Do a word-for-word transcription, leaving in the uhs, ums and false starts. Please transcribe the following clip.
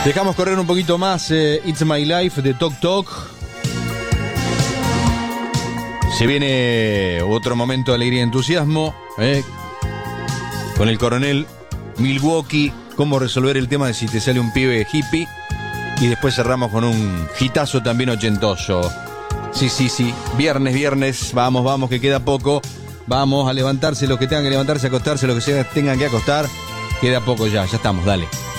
Dejamos correr un poquito más eh, It's My Life de Tok Tok. Se viene otro momento de alegría y entusiasmo eh, con el coronel Milwaukee. Cómo resolver el tema de si te sale un pibe hippie. Y después cerramos con un hitazo también ochentoso. Sí, sí, sí. Viernes, viernes. Vamos, vamos, que queda poco. Vamos a levantarse los que tengan que levantarse, a acostarse los que se tengan que acostar. Queda poco ya, ya estamos, dale.